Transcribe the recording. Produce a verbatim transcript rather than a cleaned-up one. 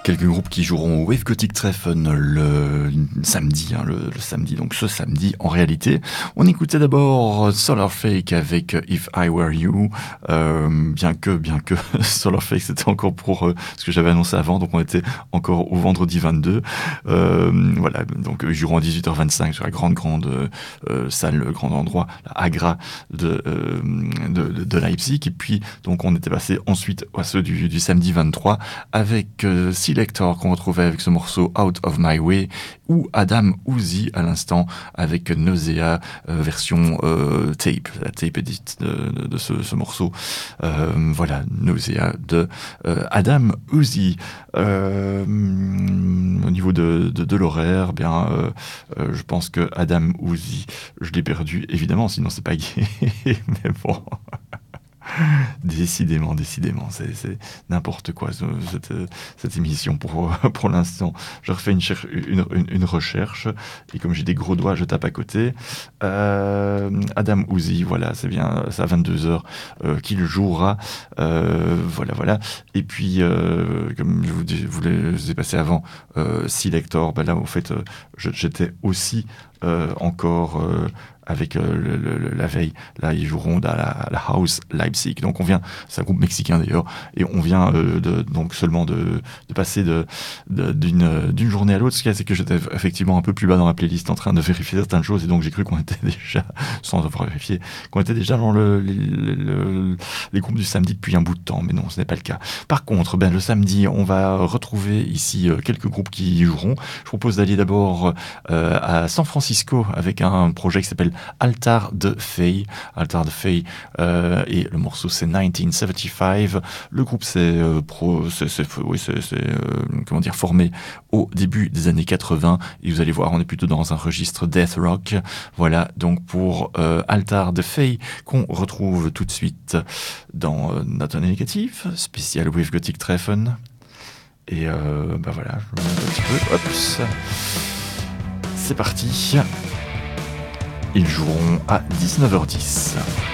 Quelques groupes qui joueront au Wave Gothic Treffen le samedi, hein, le, le samedi, donc ce samedi en réalité. On écoutait d'abord Solar Fake avec If I Were You, euh, bien que, bien que Solar Fake c'était encore pour euh, ce que j'avais annoncé avant, donc on était encore au vendredi vingt-deux. Euh, voilà, donc ils joueront à dix-huit heures vingt-cinq sur la grande, grande euh, salle, le grand endroit, la Agra de, euh, de, de, de Leipzig. Et puis, donc on était passé ensuite à ceux du, du samedi vingt-trois avec euh, Selector qu'on retrouvait avec ce morceau Out of My Way, ou Adam Uzi à l'instant avec Nausea euh, version euh, tape, la tape edit de, de, de ce, ce morceau. Euh, voilà, Nausea de euh, Adam Uzi. Euh, au niveau de, de, de l'horaire, bien, euh, euh, je pense que Adam Uzi, je l'ai perdu évidemment, sinon c'est pas gay, mais bon. Décidément, décidément, c'est, c'est n'importe quoi cette, cette émission pour, pour l'instant. Je refais une, cher- une, une, une recherche et comme j'ai des gros doigts, je tape à côté. Euh, Adam Uzi, voilà, c'est bien, c'est à vingt-deux heures euh, qu'il jouera. Euh, voilà, voilà. Et puis, euh, comme je vous, dis, vous les ai passé avant, euh, Selector, ben là, en fait, euh, je, j'étais aussi euh, encore... Euh, avec euh, le, le, la veille, là ils joueront dans la, la House Leipzig. Donc on vient, c'est un groupe mexicain d'ailleurs, et on vient euh, de, donc seulement de, de passer de, de, d'une, d'une journée à l'autre. Ce qu'il y a, c'est que j'étais effectivement un peu plus bas dans la playlist en train de vérifier certaines choses, et donc j'ai cru qu'on était déjà, sans avoir vérifié, qu'on était déjà dans le, le, le, les groupes du samedi depuis un bout de temps, mais non, ce n'est pas le cas. Par contre, ben, le samedi, on va retrouver ici euh, quelques groupes qui y joueront. Je propose d'aller d'abord euh, à San Francisco avec un projet qui s'appelle Altar de Faye, Altar de Faye, euh, et le morceau c'est dix-neuf soixante-quinze. Le groupe c'est euh, pro, c'est, c'est, oui, c'est, c'est euh, comment dire, formé au début des années quatre-vingts. Et vous allez voir, on est plutôt dans un registre death rock. Voilà, donc pour euh, Altar de Faye qu'on retrouve tout de suite dans euh, Not Négatif, spécial Wave Gothic Treffen. Et euh, bah voilà, je vais un petit peu. Hop, c'est parti. Ils joueront à dix-neuf heures dix.